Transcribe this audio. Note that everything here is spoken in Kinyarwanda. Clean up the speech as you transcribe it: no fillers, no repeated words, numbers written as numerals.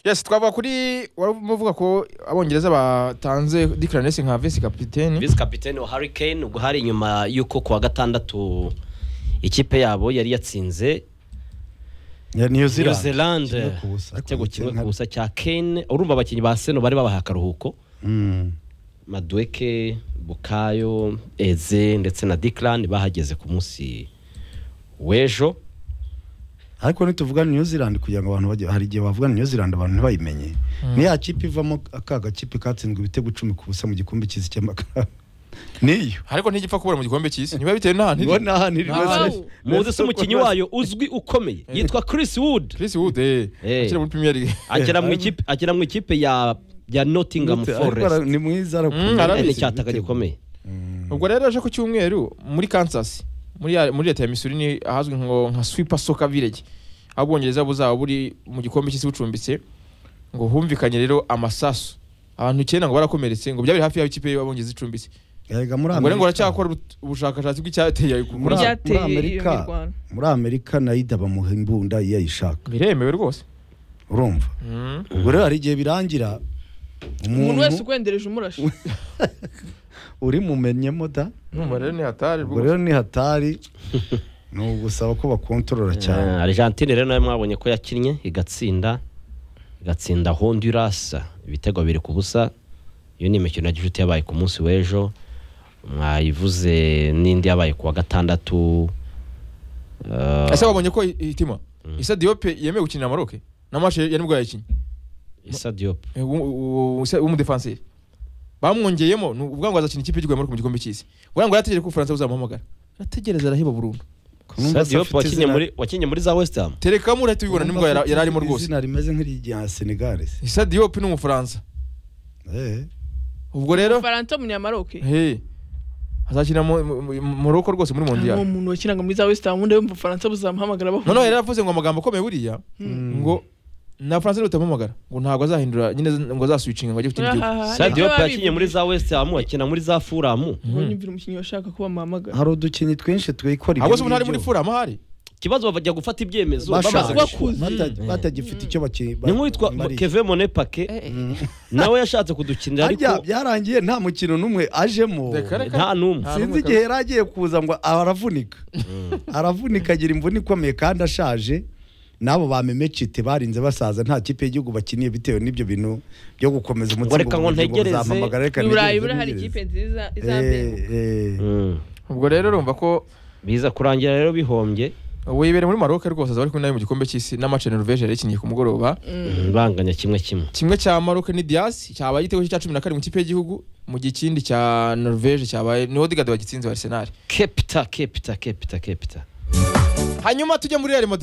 Yes, twava kuri waravuga ko abongereza batanze Declan Rice nka vice capitaine wa Hurricane ubwo hari nyuma yuko kuwa gatandatu ikipe yabo yari yatsinze New Zealand igitego kimwe ku busa cya Kane. Urumva abakinnyi ba Arsenal bari babaha akaruhuko Madueke, Bukayo, Eze ndetse na Declan bahageze ku munsi w'ejo. ariko nituvuga New Zealand kugira ngo abantu bajye hari igihe bavuga New Zealand abantu ntibayimenye ni ya kipe ivamo akaga kipe katsinzwe ibitego 10 ku busa mu gikombe cy'isi cy'amakara niyo ariko ntigipfa kubura mu gikombe cy'isi niba bitewe n'ahantu muzi se umukinnyi wayo uzwi ukomeye yitwa Chris Wood akira muri Premier League akira mu ikipe ya Nottingham Forest ni mwiza arakomeye ni cyataka gikomeye. Ubwo rero aje ku cyumweru muri Kansas muri leta ya Missouri ni ahazwi nka Sweeper Soccer Village abongereza buzaba buri mu gikombe cy'isi bucumbitse ngo humvikanye rero amasasu abantu 9 ngo barakomeretse ngo byabiri hafi ya ikipe y'abongereza icumbitse yega muri Amerika ngo aracyakora ubushakashatsi bw'icyateye muri Amerika naida bamuha imbunda yayishaka biremewe rwose urumva ubwo rero hari igihe birangira umuntu wese ukwendereje umurashi uri mumenyemo da rero ni hatari no gusaba ko bakontorora cyane. Argentine rero nayo mwabonye ko yakinnye igatsinda Honduras ibitego 2 ku busa. Iyo ni imikino ya gicuti yabaye ku munsi w'ejo mwayivuze n'indi yabaye ku wa gatandatu. Ese wabonye ko itima Issa Diop yemewe gukinira Maroc na match ya nibwo yakinnye Issa Diop umudefanseri bamwongeyemo ubwo ngo azakina ikipe y'Igihugu mu gikombe cy'isi ngo yategereje ko France buzamuhamagara yategereza arahiba burundu. Issa Diop wakinye muri za West Ham tereka muri tubibona nibwo yararimo rwose izina rimeze nk'irya Senegal. Issa Diop ni umufaransa ubwo rero Faransa Maroc azakina Morocco rwose muri mondial umuntu wakinaga muri za West Ham undi yumva Faransa buzamuhamagara bavuga none yaravuze ngo amagambo akomeye buriya ngo na France n'utamuhamagara ngo ntago azahindura nyine ngo azaswitchinga ngo ajye gufite igihugu. Sadio yakinye muri za West Ham akina muri za Fulham nyumvira umukinnyi washaka kuba muhamagara hari udukinyi twinshi twikora ibyo ahubwo ntari muri Fulham hari kibazo bajya gufata ibyemezo bamaze batagifite icyo bakiri ni nk'uwitwa Kevin Monepake nawe yashatse kudukinira ariko byarangiye nta mukino numwe ajemo nta numwe sinzi igihe yaragiye kuza ngo aravunika agira imvune ikomeye kandi ashaje nabo bamemecite barinze basaza nta kipe y'igihugu bakiniye bitewe n'ibyo bintu byo gukomeza umutima reka ngo ntegereze Burayi hari ikipe nziza izambere ubwo rero urumva ko biza kurangira rero bihombye wibere muri Maroc rwose azabari kumwe nayo mu gikombe cy'isi na match Norvège yakinye ku mugoroba banganya kimwe cya Maroc ni Diaz cyabaye igitego cya 17 mu kipe y'igihugu mu gikindi cya Norvège cyabaye ni Odegaard wagitsinze wa Arsenal. Kepta. Hanyuma tujya muri Real Madrid.